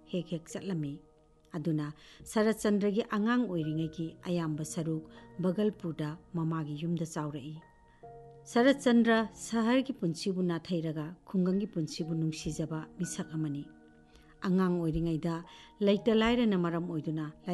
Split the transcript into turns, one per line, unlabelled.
हेक हेक चलमी अदुना शरतचंद्र की आंगांग ओइरिंगै की अयाम्ब सरुक बगलपुरदा ममागी युमदा चाउरई शरतचंद्र शहर की पुंसीबु नाथैरगा खुंगंगी पुंसीबु नुंसीजबा मिसक अमनी आंगांग ओइरिंगैदा लैटा लाइरना मरम ओइदुना